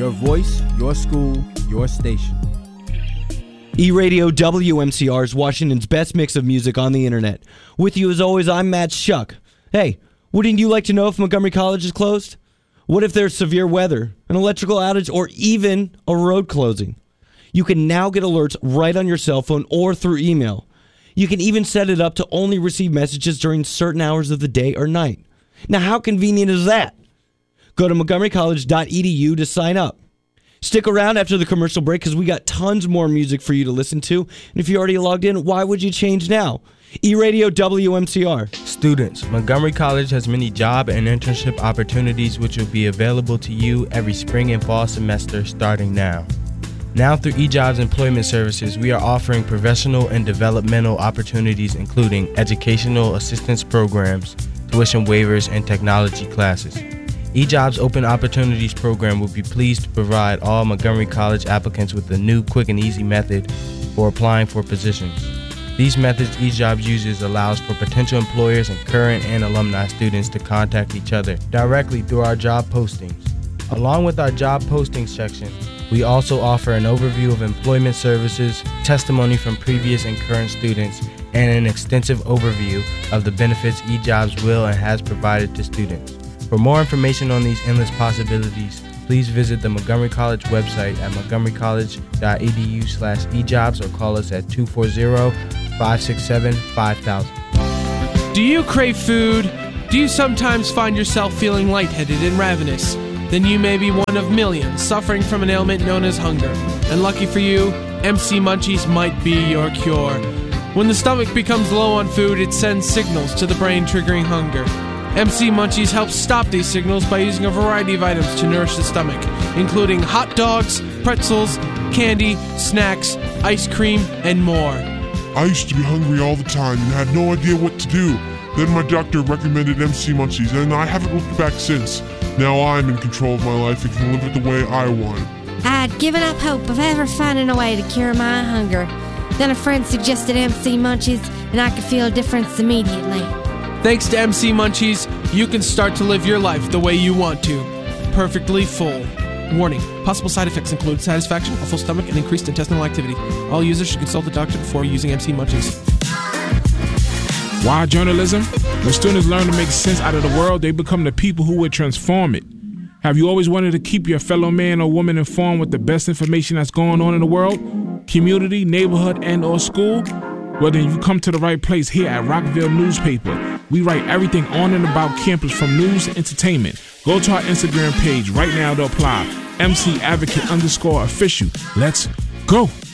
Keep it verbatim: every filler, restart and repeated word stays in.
Your voice, your school, your station. E-Radio W M C R is Washington's best mix of music on the internet. With you as always, I'm Matt Shuck. Hey, wouldn't you like to know if Montgomery College is closed? What if there's severe weather, an electrical outage, or even a road closing? You can now get alerts right on your cell phone or through email. You can even set it up to only receive messages during certain hours of the day or night. Now, how convenient is that? Go to montgomery college dot e d u to sign up. Stick around after the commercial break because we got tons more music for you to listen to. And if you already logged in, why would you change now? E-Radio W M C R. Students, Montgomery College has many job and internship opportunities which will be available to you every spring and fall semester starting now. Now through eJobs Employment Services, we are offering professional and developmental opportunities including educational assistance programs, tuition waivers, and technology classes. eJobs Open Opportunities Program will be pleased to provide all Montgomery College applicants with a new quick and easy method for applying for positions. These methods eJobs uses allows for potential employers and current and alumni students to contact each other directly through our job postings. Along with our job postings section, we also offer an overview of employment services, testimony from previous and current students, and an extensive overview of the benefits eJobs will and has provided to students. For more information on these endless possibilities, please visit the Montgomery College website at montgomery college dot e d u slash e jobs or call us at two four zero, five six seven, five thousand. Do you crave food? Do you sometimes find yourself feeling lightheaded and ravenous? Then you may be one of millions suffering from an ailment known as hunger. And lucky for you, M C Munchies might be your cure. When the stomach becomes low on food, it sends signals to the brain triggering hunger. M C Munchies helps stop these signals by using a variety of items to nourish the stomach, including hot dogs, pretzels, candy, snacks, ice cream, and more. I used to be hungry all the time and had no idea what to do. Then my doctor recommended M C Munchies, and I haven't looked back since. Now I'm in control of my life and can live it the way I want. I'd given up hope of ever finding a way to cure my hunger. Then a friend suggested M C Munchies, and I could feel a difference immediately. Thanks to M C Munchies, you can start to live your life the way you want to. Perfectly full. Warning, possible side effects include satisfaction, a full stomach, and increased intestinal activity. All users should consult the doctor before using M C Munchies. Why journalism? When students learn to make sense out of the world, they become the people who would transform it. Have you always wanted to keep your fellow man or woman informed with the best information that's going on in the world, community, neighborhood, and or school? Well, then you've come to the right place here at Rockville Newspaper. We write everything on and about campus from news to entertainment. Go to our Instagram page right now to apply. M C Advocate underscore official. Let's go.